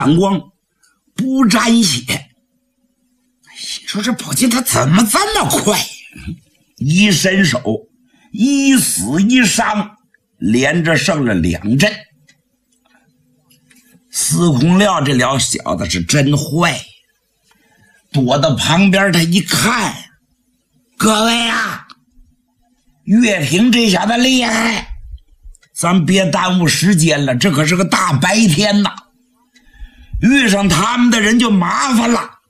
阳光，不沾血。说这宝鸡他怎么这么快？一伸手，一死一伤，连着胜了2阵。司空廖这俩小子是真坏，躲到旁边他一看，各位啊，岳平这小子厉害，咱别耽误时间了，这可是个大白天呐，遇上他们的人就麻烦了。